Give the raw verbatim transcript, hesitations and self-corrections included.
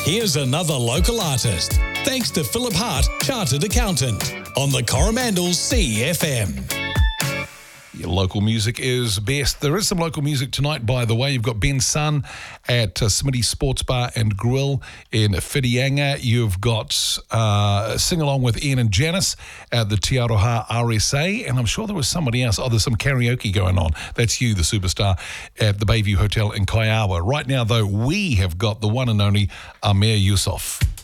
Here's another local artist. Thanks to Philip Hart, Chartered Accountant, on the Coromandel C F M. Your local music is best. There is some local music tonight, by the way. You've got Ben Sun at uh, Smitty's Sports Bar and Grill in Whitianga. You've got uh, Sing Along with Ian and Janice at the Te Aroha R S A. And I'm sure there was somebody else. Oh, there's some karaoke going on. That's you, the superstar, at the Bayview Hotel in Kaiawa. Right now, though, we have got the one and only Amir Yusuf.